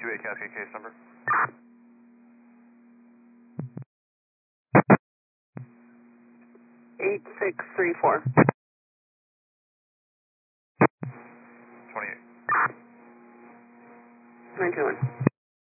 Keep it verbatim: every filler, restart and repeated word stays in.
two eight Cascade case number. eight six three four. twenty-eight. nine two one.